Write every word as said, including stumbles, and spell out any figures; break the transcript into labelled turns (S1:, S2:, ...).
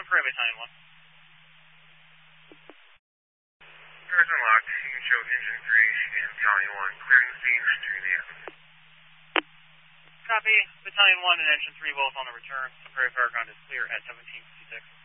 S1: for Battalion one.
S2: Doors unlocked. You can show Engine three and Battalion one clearing the scene to the end.
S1: Copy. Battalion one and Engine three both on the return. The Prairie Fire ground is clear at seventeen fifty-six.